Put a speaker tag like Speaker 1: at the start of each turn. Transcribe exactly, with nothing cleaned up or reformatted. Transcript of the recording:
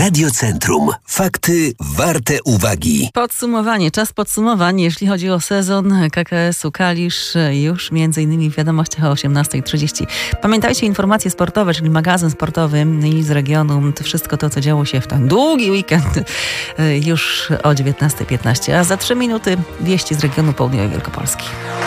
Speaker 1: Radiocentrum. Fakty warte uwagi.
Speaker 2: Podsumowanie, czas podsumowań, jeśli chodzi o sezon K K S u Kalisz, już między innymi w wiadomościach o osiemnasta trzydzieści. Pamiętajcie, informacje sportowe, czyli magazyn sportowy i z regionu, to wszystko to, co działo się w ten długi weekend, już o dziewiętnasta piętnaście, a za trzy minuty wieści z regionu południowej Wielkopolski.